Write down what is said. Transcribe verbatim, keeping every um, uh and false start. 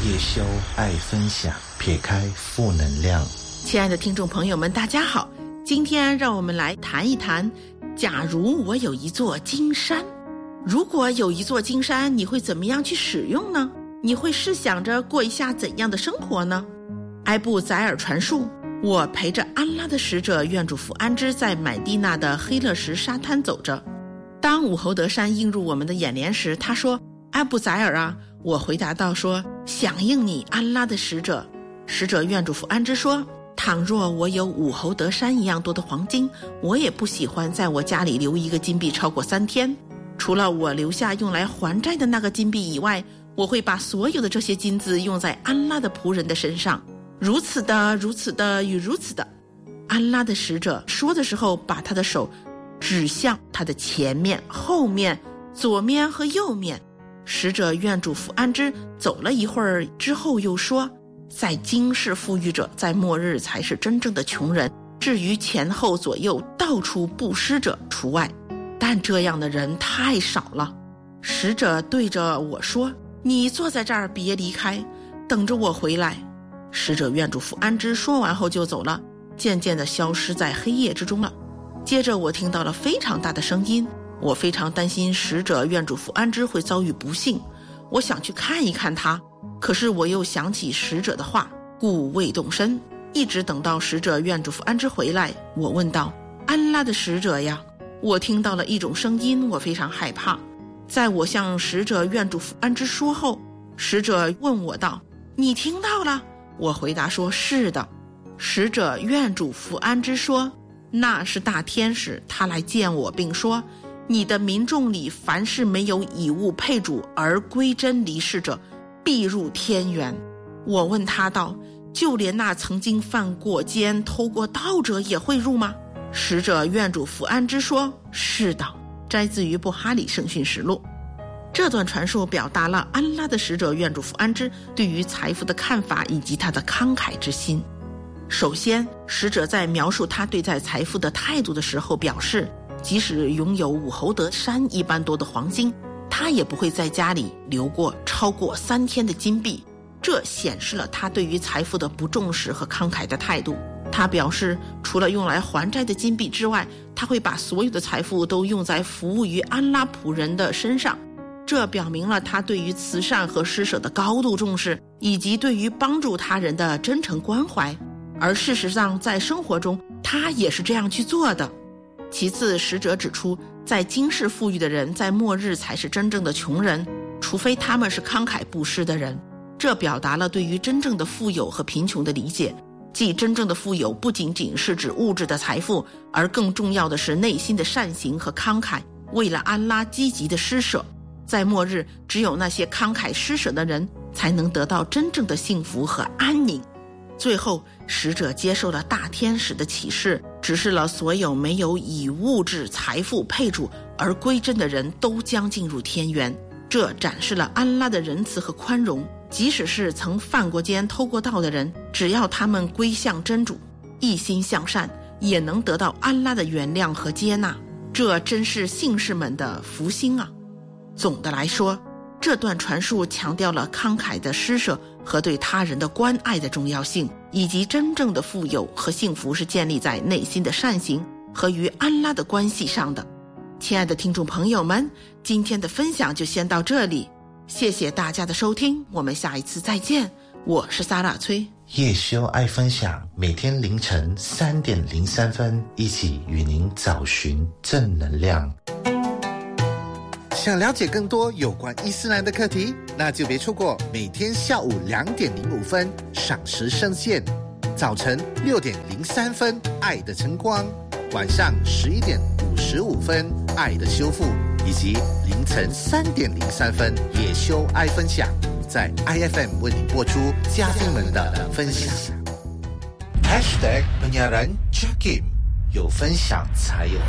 叶修爱分享，撇开负能量。 亲爱的听众朋友们，大家好，今天让我们来谈一谈，假如我有一座金山，如果有一座金山，你会怎么样去使用呢？你会试想着过一下怎样的生活呢？埃布宰尔传述，我陪着安拉的使者愿主福安之在买地那的黑勒石沙滩走着。当武侯德山映入我们的眼帘时，他说：埃布宰尔啊，我回答道说，响应你安拉的使者。使者愿主福安之说，倘若我有武侯德山一样多的黄金，我也不喜欢在我家里留一个金币超过三天。除了我留下用来还债的那个金币以外，我会把所有的这些金子用在安拉的仆人的身上，如此的如此的与如此的。安拉的使者说的时候，把他的手指向他的前面、后面、左面和右面。使者愿主福安之走了一会儿之后又说，在今世富裕者，在末日才是真正的穷人，至于前后左右到处布施者除外，但这样的人太少了。使者对着我说，你坐在这儿别离开，等着我回来。使者愿主福安之说完后就走了，渐渐地消失在黑夜之中了。接着我听到了非常大的声音，我非常担心使者愿主福安之会遭遇不幸，我想去看一看他，可是我又想起使者的话，故未动身，一直等到使者愿主福安之回来。我问道，安拉的使者呀，我听到了一种声音，我非常害怕。在我向使者愿主福安之说后，使者问我道，你听到了？我回答说，是的。使者愿主福安之说，那是大天使，他来见我，并说，你的民众里凡是没有以物配主而归真离世者，必入天园。我问他道，就连那曾经犯过奸偷过盗者也会入吗？使者愿主福安之说，是的。摘自于布哈里圣训实录。这段传述表达了安拉的使者愿主福安之对于财富的看法以及他的慷慨之心。首先，使者在描述他对待财富的态度的时候表示，即使拥有武侯德山一般多的黄金，他也不会在家里留过超过三天的金币。这显示了他对于财富的不重视和慷慨的态度。他表示，除了用来还债的金币之外，他会把所有的财富都用在服务于安拉仆人的身上。这表明了他对于慈善和施舍的高度重视，以及对于帮助他人的真诚关怀。而事实上，在生活中，他也是这样去做的。其次，使者指出，在今世富裕的人，在末日才是真正的穷人，除非他们是慷慨布施的人。这表达了对于真正的富有和贫穷的理解。即真正的富有不仅仅是指物质的财富，而更重要的是内心的善行和慷慨，为了安拉积极的施舍。在末日，只有那些慷慨施舍的人才能得到真正的幸福和安宁。最后，使者接受了大天使的启示，指示了所有没有以物质财富配主而归真的人都将进入天园。这展示了安拉的仁慈和宽容，即使是曾犯过奸偷过盗的人，只要他们归向真主，一心向善，也能得到安拉的原谅和接纳。这真是信士们的福星啊！总的来说，这段传述强调了慷慨的施舍和对他人的关爱的重要性，以及真正的富有和幸福是建立在内心的善行和与安拉的关系上的。亲爱的听众朋友们，今天的分享就先到这里，谢谢大家的收听，我们下一次再见。我是萨拉崔。 叶修爱分享，每天凌晨三点零三分，一起与您找寻正能量。 想了解更多有关伊斯兰的课题，那就别错过每天下午两点零五分赏时圣线，早晨六点零三分爱的晨光，晚上十一点五十五分爱的修复，以及凌晨三点零三分叶修爱分享，在 I F M 为你播出嘉宾们的分享。 Hashtag penyiaran Jakim， 有分享才有